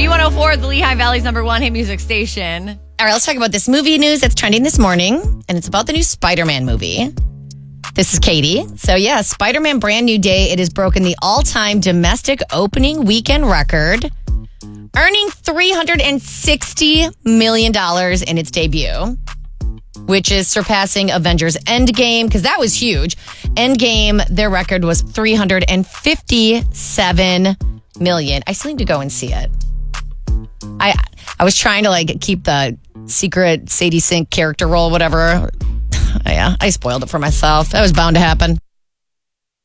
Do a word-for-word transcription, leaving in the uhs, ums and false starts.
B one oh four, the Lehigh Valley's number one hit music station. All right, let's talk about this movie news that's trending this morning, and it's about the new Spider-Man movie. This is Katie. So, yeah, Spider-Man Brand New Day. It has broken the all-time domestic opening weekend record, earning three hundred sixty million dollars in its debut, which is surpassing Avengers Endgame, because that was huge. Endgame, their record was three hundred fifty-seven million dollars. I still need to go and see it. I I was trying to like keep the secret Sadie Sink character role, whatever. Yeah, I spoiled it for myself. That was bound to happen.